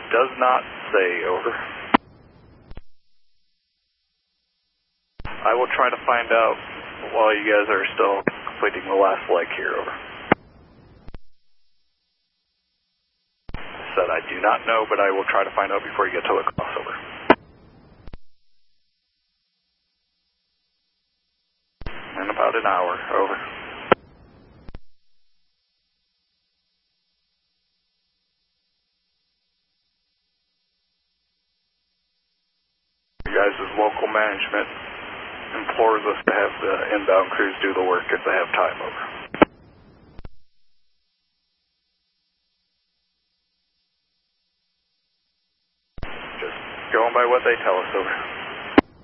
Does not say, over. I will try to find out while you guys are still completing the last leg here, over. Said I do not know, but I will try to find out before you get to the crossover. In about an hour, over. You guys' local management implores us to have the inbound crews do the work if they have time, over. Just going by what they tell us, over.